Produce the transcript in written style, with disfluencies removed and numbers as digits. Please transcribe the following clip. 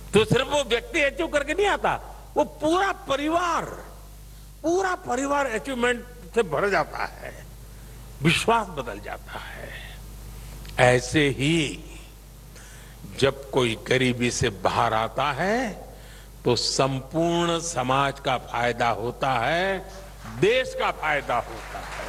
तो सिर्फ वो व्यक्ति अचीव करके नहीं आता, वो पूरा परिवार अचीवमेंट से भर जाता है, विश्वास बदल जाता है। ऐसे ही जब कोई गरीबी से बाहर आता है तो संपूर्ण समाज का फायदा होता है, देश का फायदा होता है।